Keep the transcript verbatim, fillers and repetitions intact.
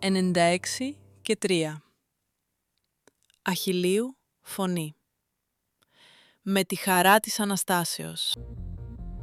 ενενήντα έξι και τρία. Αχιλλείου φωνή. Με τη χαρά της Αναστάσεως.